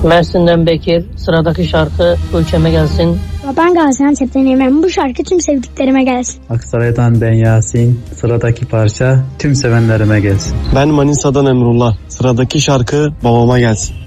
Mersin'den Bekir. Sıradaki şarkı ülkeme gelsin. Ben Gaziantep'ten Eymen. Bu şarkı tüm sevdiklerime gelsin. Aksaray'dan ben Yasin. Sıradaki parça tüm sevenlerime gelsin. Ben Manisa'dan Emrullah. Sıradaki şarkı babama gelsin.